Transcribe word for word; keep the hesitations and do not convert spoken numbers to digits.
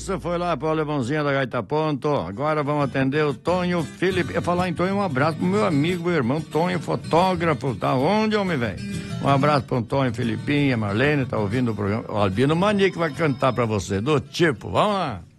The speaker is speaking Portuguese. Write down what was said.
Essa foi lá pro Alemãozinho da Gaita Ponto. Agora vamos atender o Tonho Felipe. Eu falar em Tonho, um abraço pro meu amigo, meu irmão Tonho, fotógrafo. Tá onde, homem, velho? Um abraço pro Tonho, Felipinha, Marlene, tá ouvindo o programa. O Albino Mani que vai cantar pra você, do tipo, vamos lá.